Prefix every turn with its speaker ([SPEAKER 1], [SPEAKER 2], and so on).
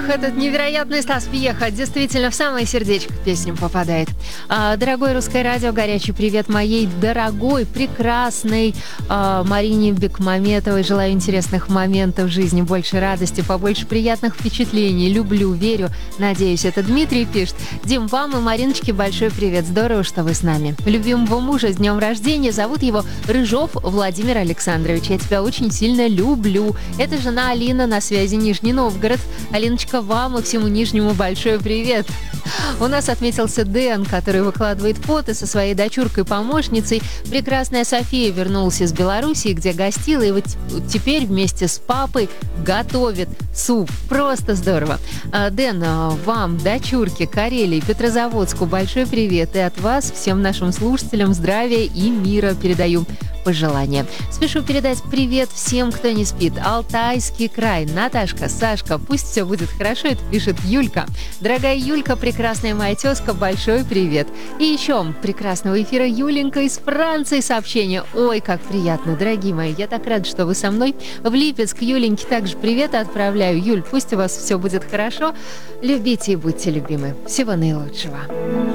[SPEAKER 1] Ох, этот невероятный Стас Пьеха действительно в самое сердечко песню попадает. Дорогое русское радио, горячий привет моей дорогой, прекрасной Марине Бекмаметовой. Желаю интересных моментов в жизни, больше радости, побольше приятных впечатлений. Люблю, верю, надеюсь. Это Дмитрий пишет. Дим, вам и Мариночке большой привет. Здорово, что вы с нами. Любимого мужа с днем рождения. Зовут его Рыжов Владимир Александрович. Я тебя очень сильно люблю. Это жена Алина, на связи Нижний Новгород. Алиночка, вам и всему Нижнему большой привет. У нас отметился Дэн, который выкладывает фото со своей дочуркой-помощницей. Прекрасная София вернулась из Белоруссии, где гостила, и вот теперь вместе с папой готовит суп. Просто здорово. Дэн, вам, дочурке, Карелии, Петрозаводску большой привет. И от вас всем нашим слушателям здравия и мира передаю пожелания. Спешу передать привет всем, кто не спит. Алтайский край, Наташка, Сашка, пусть все будет хорошо, это пишет Юлька. Дорогая Юлька, прекрасная моя тезка, большой привет. И еще прекрасного эфира Юленька из Франции сообщение. Ой, как приятно, дорогие мои, я так рада, что вы со мной. В Липецк Юленьке также привет отправляю. Юль, пусть у вас все будет хорошо. Любите и будьте любимы. Всего наилучшего.